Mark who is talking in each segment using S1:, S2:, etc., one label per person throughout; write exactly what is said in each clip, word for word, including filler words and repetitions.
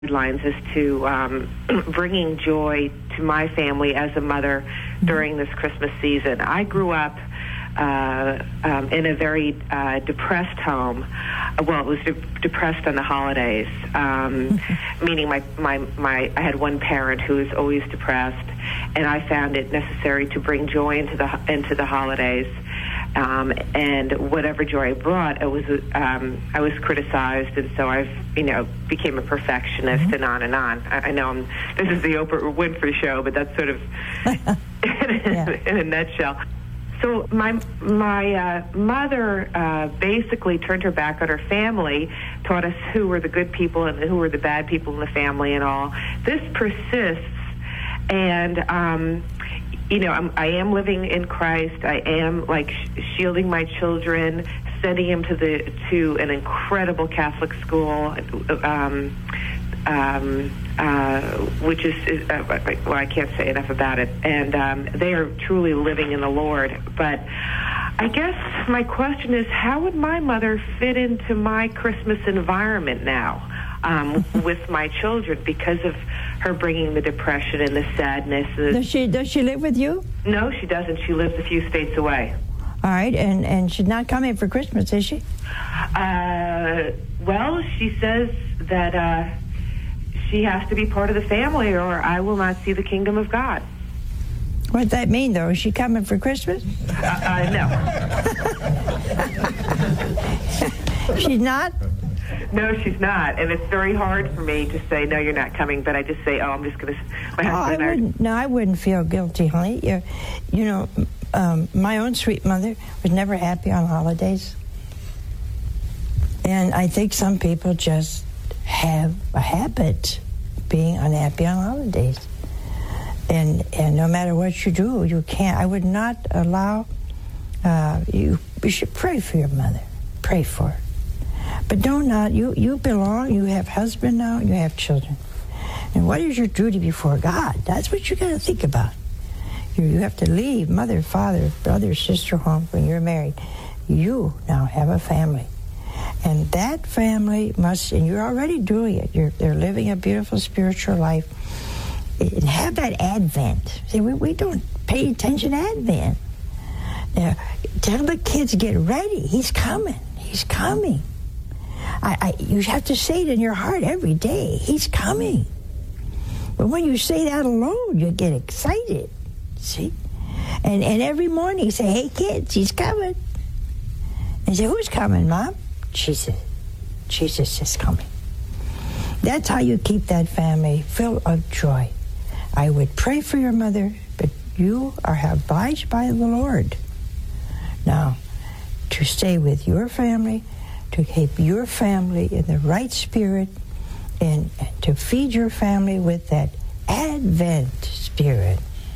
S1: lines as to um, bringing joy to my family as a mother during this Christmas season. I grew up uh, um, in a very uh, depressed home. Well, it was de- depressed on the holidays, um, meaning my, my, my I had one parent who was always depressed, and I found it necessary to bring joy into the into the holidays. Um, and whatever joy I brought, it was um, I was criticized, and so I've you know became a perfectionist, mm-hmm. and on and on. I, I know I'm, this is the Oprah Winfrey show, but that's sort of in, in a nutshell. So my my uh, mother uh, basically turned her back on her family, taught us who were the good people and who were the bad people in the family, and all. This persists, and. Um, You know, I'm, I am living in Christ. I am like sh- shielding my children, sending them to the to an incredible Catholic school, um, um, uh, which is, is uh, well, I can't say enough about it. And um, they are truly living in the Lord. But I guess my question is, how would my mother fit into my Christmas environment now? Um, with my children, because of her bringing the depression and the sadness.
S2: Does she does she live with you?
S1: No, she doesn't. She lives a few states away.
S2: All right, and, and she's not coming for Christmas, is she?
S1: Uh, well, she says that uh, she has to be part of the family, or I will not see the kingdom of God.
S2: What does that mean, though? Is she coming for Christmas?
S1: Uh, uh, no.
S2: She's not?
S1: No, she's not, and it's very hard for me to say, no, you're not coming, but I just say, oh, I'm just going to, my
S2: oh,
S1: husband
S2: I wouldn't, No, I wouldn't feel guilty, honey. You, you know, um, my own sweet mother was never happy on holidays, and I think some people just have a habit of being unhappy on holidays, and and no matter what you do, you can't, I would not allow, uh, you, you should pray for your mother, pray for her. But don't not, you, you belong, you have husband now, you have children. And what is your duty before God? That's what you got to think about. You, you have to leave mother, father, brother, sister home when you're married. You now have a family. And that family must, and you're already doing it, you're, they're living a beautiful spiritual life. And have that Advent. See, we, we don't pay attention to Advent. Now, tell the kids, get ready. He's coming. He's coming. I, I, you have to say it in your heart every day. He's coming. But when you say that alone, you get excited. See? And and every morning you say, hey, kids, he's coming. And say, who's coming, Mom? Jesus. Jesus is coming. That's how you keep that family full of joy. I would pray for your mother, but you are obliged by the Lord now to stay with your family, to keep your family in the right spirit, and, and to feed your family with that Advent spirit.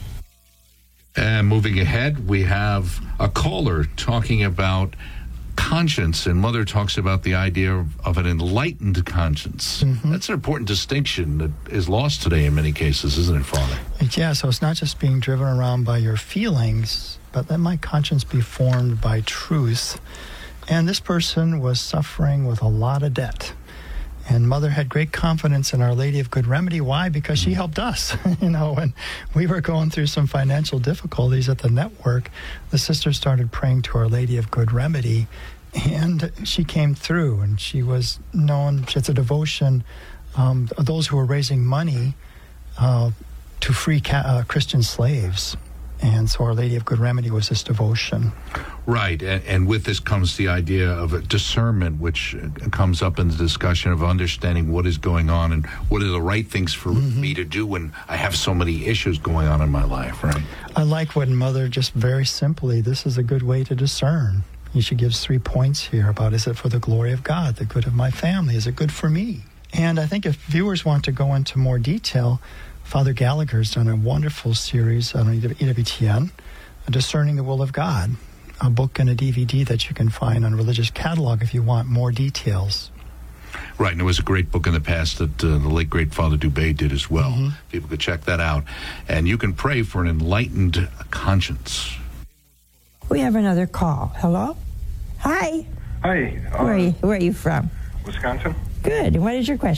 S3: And moving ahead, we have a caller talking about conscience, and Mother talks about the idea of, of an enlightened conscience. Mm-hmm. That's an important distinction that is lost today in many cases, isn't it, Father?
S4: Yeah, so it's not just being driven around by your feelings, but let my conscience be formed by truth. And this person was suffering with a lot of debt. And Mother had great confidence in Our Lady of Good Remedy. Why? Because she helped us. You know, when we were going through some financial difficulties at the network, the sister started praying to Our Lady of Good Remedy, and she came through, and she was known, it's a devotion, um, those who were raising money uh, to free ca- uh, Christian slaves. And so Our Lady of Good Remedy was this devotion.
S3: Right, and, and with this comes the idea of a discernment, which comes up in the discussion of understanding what is going on and what are the right things for mm-hmm. me to do when I have so many issues going on in my life, right?
S4: I like what Mother just very simply, this is a good way to discern. She gives three points here about, is it for the glory of God, the good of my family, is it good for me? And I think if viewers want to go into more detail, Father Gallagher's done a wonderful series on E W T N, Discerning the Will of God, a book and a D V D that you can find on Religious Catalog if you want more details.
S3: Right, and it was a great book in the past that uh, the late, great Father Dubé did as well. Mm-hmm. People could check that out. And you can pray for an enlightened conscience.
S2: We have another call. Hello? Hi.
S5: Hi. Uh,
S2: Where are you, where are you from?
S5: Wisconsin.
S2: Good. And what is your question?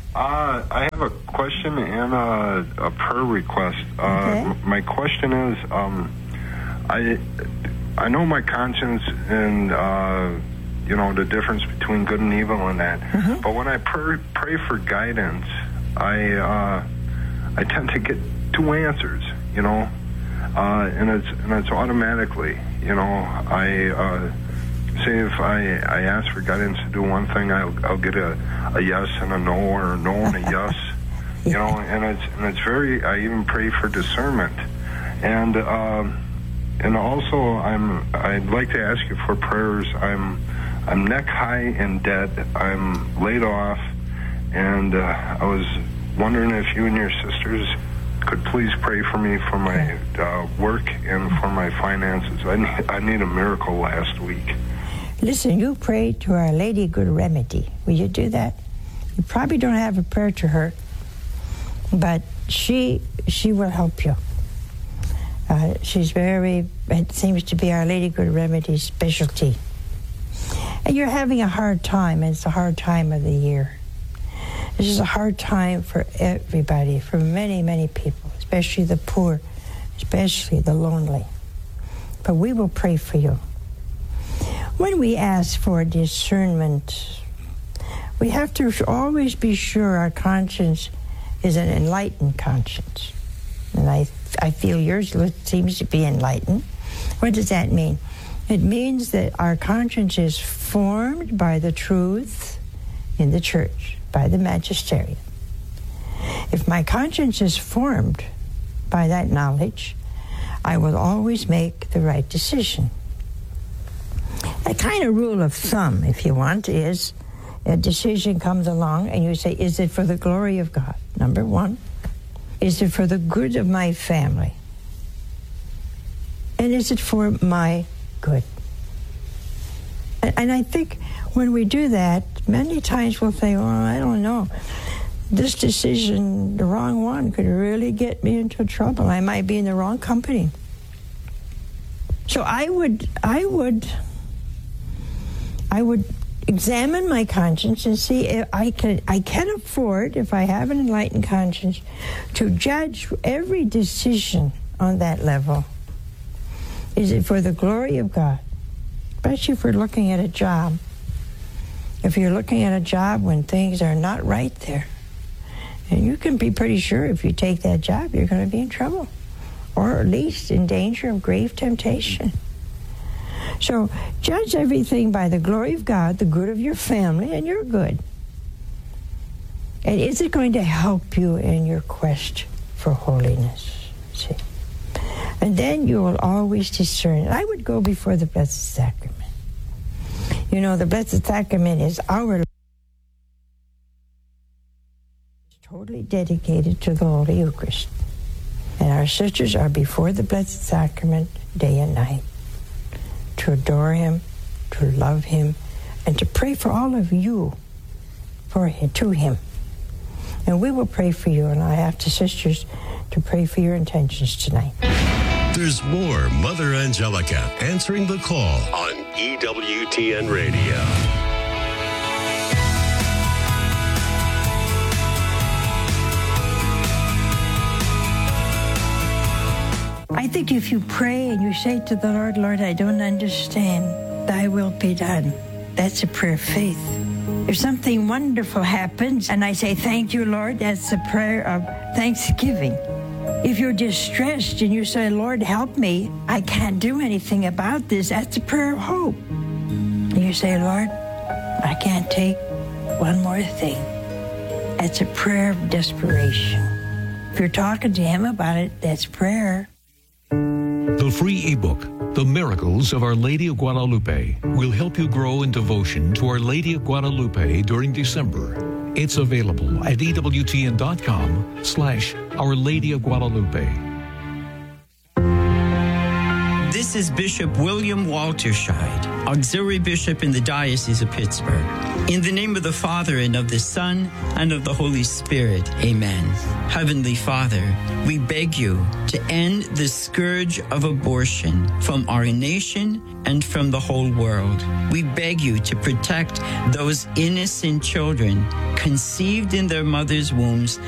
S5: Uh, I have a question and a, a prayer request. Uh,
S2: Okay.
S5: m- my question is, um, I I know my conscience and uh, you know the difference between good and evil and that.
S2: Mm-hmm.
S5: But when I pray, pray for guidance, I uh, I tend to get two answers. You know, uh, and it's and it's automatically. You know, I. Uh, Say if I, I ask for guidance to do one thing, I'll, I'll get a, a yes and a no, or a no and a yes, you know, and it's and it's very. I even pray for discernment, and um, and also I'm I'd like to ask you for prayers. I'm I'm neck high in debt. I'm laid off, and uh, I was wondering if you and your sisters could please pray for me for my uh, work and for my finances. I need, I need a miracle last week.
S2: Listen, you pray to Our Lady Good Remedy. Will you do that? You probably don't have a prayer to her, but she she will help you. Uh, she's very, it seems to be Our Lady Good Remedy's specialty. And you're having a hard time, and it's a hard time of the year. This is a hard time for everybody, for many, many people, especially the poor, especially the lonely. But we will pray for you. When we ask for discernment, we have to always be sure our conscience is an enlightened conscience. And I, I feel yours seems to be enlightened. What does that mean? It means that our conscience is formed by the truth in the church, by the magisterium. If my conscience is formed by that knowledge, I will always make the right decision. A kind of rule of thumb, if you want, is a decision comes along and you say, is it for the glory of God? Number one. Is it for the good of my family? And is it for my good? And, and I think when we do that, many times we'll say, oh, I don't know. This decision, the wrong one, could really get me into trouble. I might be in the wrong company. So I would, I would... I would examine my conscience and see if I can I can afford, if I have an enlightened conscience, to judge every decision on that level. Is it for the glory of God? Especially if we're looking at a job. If you're looking at a job when things are not right there, and you can be pretty sure if you take that job, you're going to be in trouble, or at least in danger of grave temptation. So judge everything by the glory of God, the good of your family, and your good. And is it going to help you in your quest for holiness? See? And then you will always discern. I would go before the Blessed Sacrament. You know, the Blessed Sacrament is our totally dedicated to the Holy Eucharist. And our sisters are before the Blessed Sacrament day and night, to adore him, to love him, and to pray for all of you for him, to him. And we will pray for you, and I ask the sisters to pray for your intentions tonight.
S6: There's more Mother Angelica answering the call on E W T N Radio.
S2: I think if you pray and you say to the Lord, Lord, I don't understand, thy will be done. That's a prayer of faith. If something wonderful happens and I say, thank you, Lord, that's a prayer of thanksgiving. If you're distressed and you say, Lord, help me, I can't do anything about this, that's a prayer of hope. And you say, Lord, I can't take one more thing. That's a prayer of desperation. If you're talking to him about it, that's prayer.
S7: The free ebook, The Miracles of Our Lady of Guadalupe, will help you grow in devotion to Our Lady of Guadalupe during December. It's available at EWTN.com slash Our Lady of Guadalupe.
S8: This is Bishop William Walterscheid, Auxiliary Bishop in the Diocese of Pittsburgh. In the name of the Father, and of the Son, and of the Holy Spirit, amen. Heavenly Father, we beg you to end the scourge of abortion from our nation and from the whole world. We beg you to protect those innocent children conceived in their mother's wombs